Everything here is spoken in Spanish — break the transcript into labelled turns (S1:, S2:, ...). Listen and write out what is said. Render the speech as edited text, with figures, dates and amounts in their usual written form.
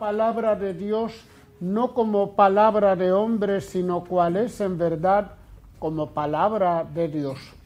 S1: palabra de Dios no como palabra de hombre, sino cual es en verdad como palabra de Dios.